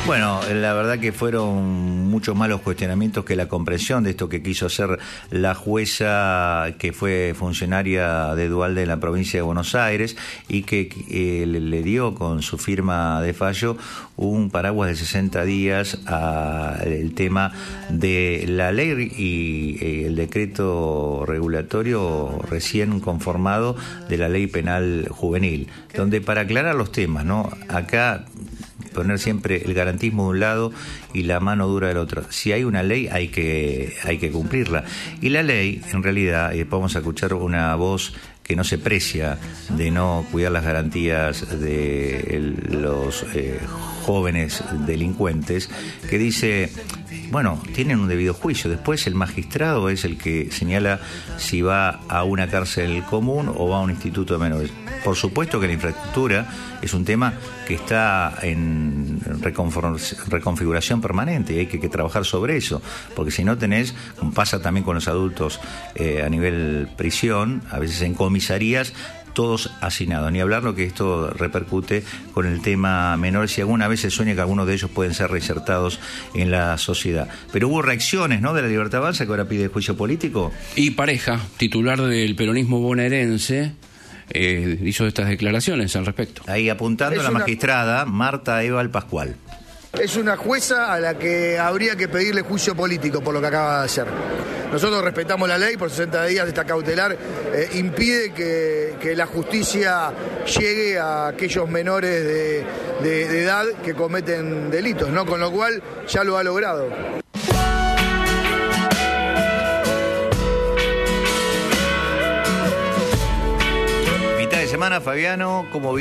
Bueno, la verdad que fueron muchos malos cuestionamientos que la comprensión de esto que quiso hacer la jueza que fue funcionaria de Duhalde en la provincia de Buenos Aires y que le dio con su firma de fallo un paraguas de 60 días al tema de la ley y el decreto regulatorio recién conformado de la ley penal juvenil, donde para aclarar los temas, ¿no? Acá poner siempre el garantismo de un lado y la mano dura del otro. Si hay una ley hay que cumplirla. Y la ley, en realidad, vamos a escuchar una voz que no se precia de no cuidar las garantías de los jóvenes delincuentes, que dice, bueno, tienen un debido juicio. Después el magistrado es el que señala si va a una cárcel común o va a un instituto de menores. Por supuesto que la infraestructura es un tema que está en reconfiguración permanente y hay que trabajar sobre eso, porque si no tenés, como pasa también con los adultos a nivel prisión, a veces en comisarías, todos hacinados. Ni hablar lo que esto repercute con el tema menor, si alguna vez se sueña que algunos de ellos pueden ser reinsertados en la sociedad. Pero hubo reacciones, ¿no?, de la Libertad Avanza, que ahora pide juicio político. Y Pareja, titular del peronismo bonaerense, hizo estas declaraciones al respecto. Ahí apuntando a la magistrada Marta Eva Pascual. Es una jueza a la que habría que pedirle juicio político por lo que acaba de hacer. Nosotros respetamos la ley, por 60 días esta cautelar impide que la justicia llegue a aquellos menores de edad que cometen delitos, ¿no? Con lo cual ya lo ha logrado. Mitad de semana, Fabiano, ¿cómo